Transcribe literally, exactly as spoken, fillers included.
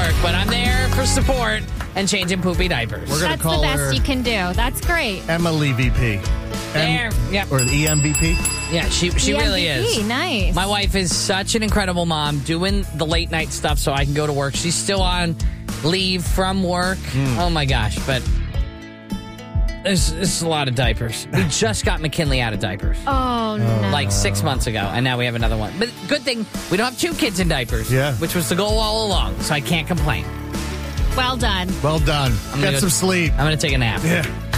work, but I'm there for support and changing poopy diapers. We're gonna That's call the best her you can do. That's great. Emily V P. There. Yep. Or the E M V P. Yeah, she she really E M V P, is. Nice. My wife is such an incredible mom, doing the late night stuff so I can go to work. She's still on leave from work. Oh my gosh, but this is a lot of diapers. We just got McKinley out of diapers. Oh, no. Like six months ago, and now we have another one. But good thing we don't have two kids in diapers, Yeah. which was the goal all along, so I can't complain. Well done. Well done. I'm Get gonna go- some sleep. I'm going to take a nap. Yeah.